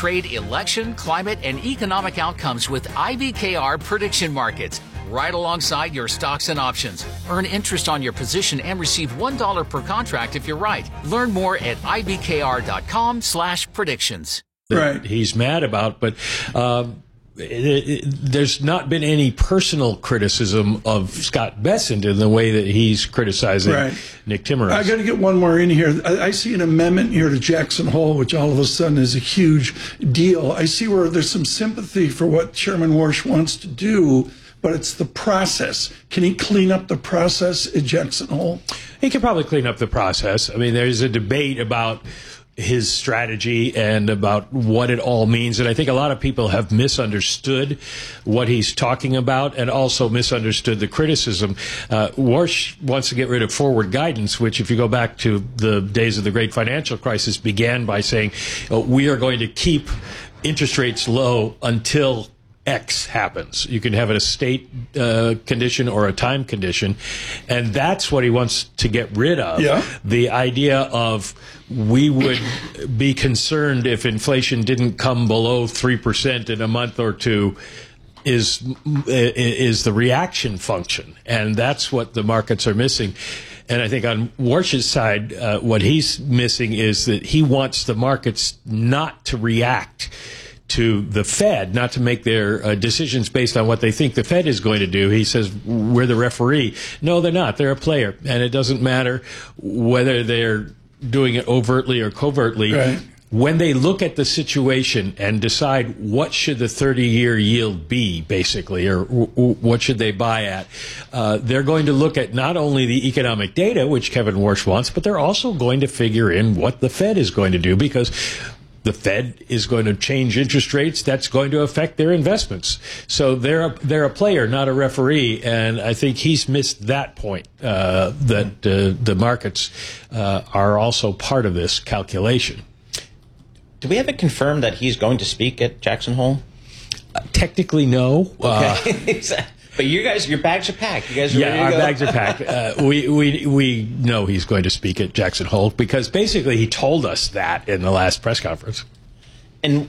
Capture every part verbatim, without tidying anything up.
trade election, climate, and economic outcomes with I B K R prediction markets, right alongside your stocks and options. Earn interest on your position and receive one dollar per contract if you're right. Learn more at ibkr.com slash predictions. Right. He's mad about, but um, it, it, there's not been any personal criticism of Scott Bessent in the way that he's criticizing right. Nick Timiraos. I got to get one more in here. I, I see an amendment here to Jackson Hole, which all of a sudden is a huge deal. I see where there's some sympathy for what Chairman Warsh wants to do, but it's the process. Can he clean up the process at Jackson Hole? He can probably clean up the process. I mean, there's a debate about his strategy and about what it all means. And I think a lot of people have misunderstood what he's talking about and also misunderstood the criticism. Uh, Warsh wants to get rid of forward guidance, which, if you go back to the days of the great financial crisis, began by saying, oh, we are going to keep interest rates low until X happens. You can have a state uh, condition or a time condition, and that's what he wants to get rid of. Yeah. The idea of we would be concerned if inflation didn't come below three percent in a month or two is is the reaction function, and that's what the markets are missing. And I think on Warsh's side, uh, what he's missing is that he wants the markets not to react to the Fed, not to make their uh, decisions based on what they think the Fed is going to do. He says, we're the referee. No, they're not. They're a player. And it doesn't matter whether they're doing it overtly or covertly. Right. When they look at the situation and decide what should the thirty-year yield be, basically, or w- w- what should they buy at, uh, they're going to look at not only the economic data, which Kevin Warsh wants, but they're also going to figure in what the Fed is going to do, because the Fed is going to change interest rates. That's going to affect their investments. So they're a, they're a player, not a referee. And I think he's missed that point, uh, that uh, the markets uh, are also part of this calculation. Do we have it confirmed that he's going to speak at Jackson Hole? Uh, technically, no. Okay. Uh, But you guys, your bags are packed. You guys are yeah, ready to our go? bags are packed. Uh, we, we, we know he's going to speak at Jackson Hole because basically he told us that in the last press conference. And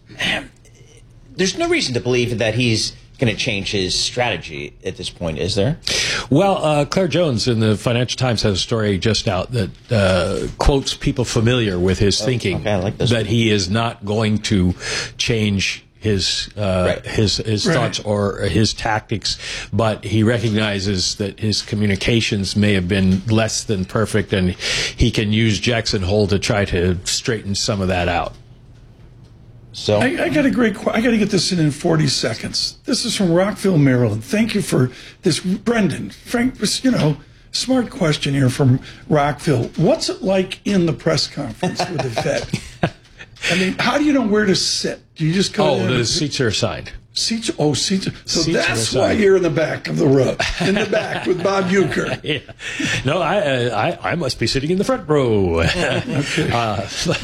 there's no reason to believe that he's going to change his strategy at this point, is there? Well, uh, Claire Jones in the Financial Times has a story just out that uh, quotes people familiar with his oh, thinking okay, I like this that one. he is not going to change his uh, right. his his right. thoughts or his tactics, but he recognizes that his communications may have been less than perfect, and he can use Jackson Hole to try to straighten some of that out. So I, I got a great. I got to get this in in forty seconds. This is from Rockville, Maryland. Thank you for this, Brendan. Frank, you know, smart question here from Rockville. What's it like in the press conference with the Fed? I mean, how do you know where to sit? Do you just go? Oh, the seats are assigned. Seats. Oh, seats. So Seats that's are why assigned. you're in the back of the row, in the back with Bob Uecker. Yeah. No, I, uh, I I must be sitting in the front row. Okay. uh,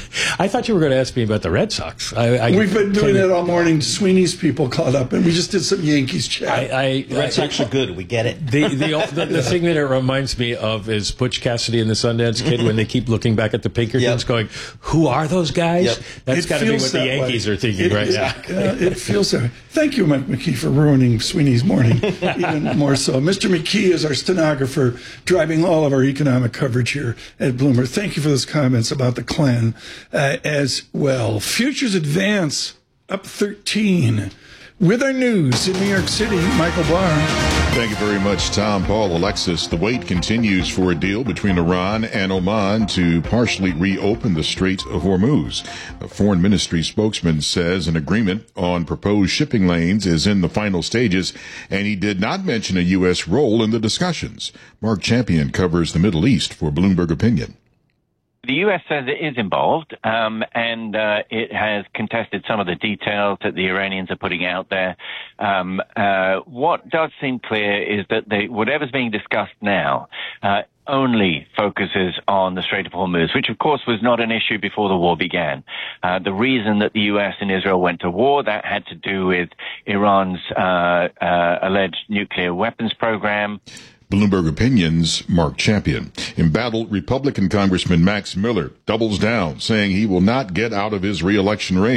I thought you were going to ask me about the Red Sox. I, I, We've been doing that all morning. Sweeney's people caught up, and we just did some Yankees chat. I, I, the Red Sox are good. We get it. The the, the the thing that it reminds me of is Butch Cassidy and the Sundance Kid when they keep looking back at the Pinkertons, Yep. going, "Who are those guys?" Yep. That's It got to be feels what the that Yankees way. are thinking It- right it- now. uh, it feels that way. Thank you, Mike McKee, for ruining Sweeney's morning even more so. Mister McKee is our stenographer, driving all of our economic coverage here at Bloomer. Thank you for those comments about the Klan uh, as well. Futures advance up thirteen. With our news in New York City, Michael Barr. Thank you very much, Tom, Paul, Alexis. The wait continues for a deal between Iran and Oman to partially reopen the Strait of Hormuz. A foreign ministry spokesman says an agreement on proposed shipping lanes is in the final stages, and he did not mention a U S role in the discussions. Mark Champion covers the Middle East for Bloomberg Opinion. The U S says it is involved, um, and uh, it has contested some of the details that the Iranians are putting out there. Um, uh, what does seem clear is that they, whatever's being discussed now uh, only focuses on the Strait of Hormuz, which, of course, was not an issue before the war began. Uh, the reason that the U S and Israel went to war, that had to do with Iran's uh, uh, alleged nuclear weapons program. Bloomberg Opinion's Mark Champion. Embattled Republican Congressman Max Miller doubles down, saying he will not get out of his re-election race.